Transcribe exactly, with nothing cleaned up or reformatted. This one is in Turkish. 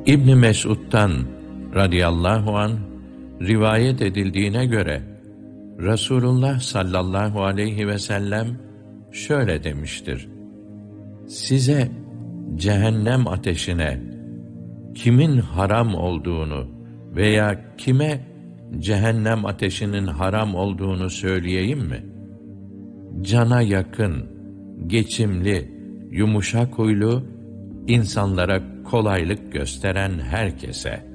İbn Mesud'dan radıyallahu anh rivayet edildiğine göre Resulullah sallallahu aleyhi ve sellem şöyle demiştir: size cehennem ateşine kimin haram olduğunu veya kime cehennem ateşinin haram olduğunu söyleyeyim mi? Cana yakın, geçimli, yumuşak huylu, insanlara kolaylık gösteren herkese.